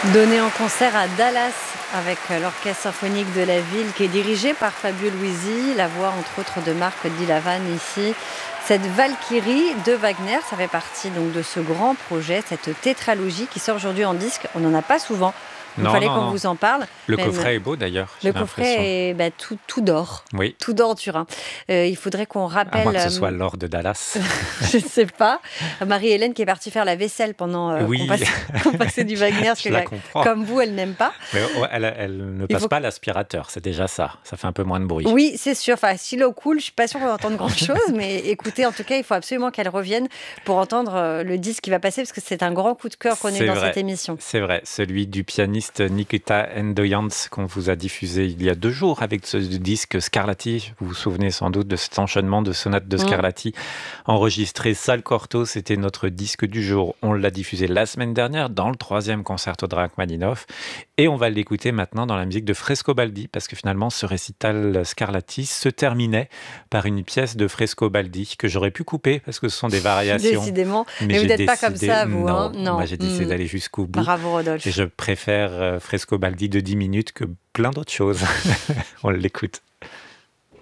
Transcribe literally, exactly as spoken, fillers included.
Donné en concert à Dallas avec l'orchestre symphonique de la ville qui est dirigé par Fabio Luisi, la voix entre autres de Marc Dilavan ici. Cette Valkyrie de Wagner, ça fait partie donc de ce grand projet, cette tétralogie qui sort aujourd'hui en disque. On n'en a pas souvent. Il Non, fallait non, qu'on non. vous en parle. Le Mais coffret est beau d'ailleurs, j'ai le l'impression. coffret est bah, tout, tout d'or. Oui, Tout d'or Turin. Euh, il faudrait qu'on à rappelle. moins que ce euh, soit l'or de Dallas. je ne sais pas. Marie-Hélène qui est partie faire la vaisselle pendant euh, qu'on, Oui, passait, qu'on passait du Wagner, parce je que la la- comprends. comme vous, elle n'aime pas. Mais ouais, elle, elle ne Il passe faut pas l'aspirateur, c'est déjà ça. Ça fait un peu moins de bruit. Oui, c'est sûr. Enfin, si l'eau coule, je suis pas sûre qu'on va entendre grand-chose. Mais écoutez, en tout cas, il faut absolument qu'elle revienne pour entendre euh, le disque qui va passer, parce que c'est un grand coup de cœur qu'on a eu C'est dans vrai. cette émission. C'est vrai, celui du pianiste Nikita Endoyans qu'on vous a diffusé il y a deux jours avec ce disque Scarlatti. Vous vous souvenez sans doute de cet enchaînement de sonates de Mm. Scarlatti enregistré Sal Corto. C'était notre disque du jour. On l'a diffusé la semaine dernière dans le troisième concerto de Rachmaninoff et on va l'écouter maintenant dans la musique de Frescobaldi parce que finalement ce récital Scarlatti se terminait par une pièce de Frescobaldi que j'aurais pu couper parce que ce sont des variations. Décidément. Mais, vous j'ai n'êtes pas comme décidé- ça, vous. non, hein non. moi j'ai décidé Mm. d'aller jusqu'au bout. Bravo, Rodolphe. Et je préfère euh, Frescobaldi de dix minutes que plein d'autres choses. On l'écoute.